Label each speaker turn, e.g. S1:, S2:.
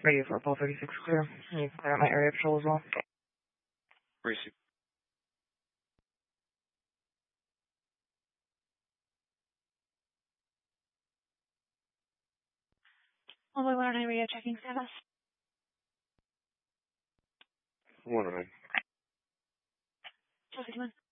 S1: Radio for Paul 36 clear. Can you clear out my area patrol as well?
S2: Receive.
S3: All boy 109 radio checking status.
S2: 109.
S3: Chelsea, come on.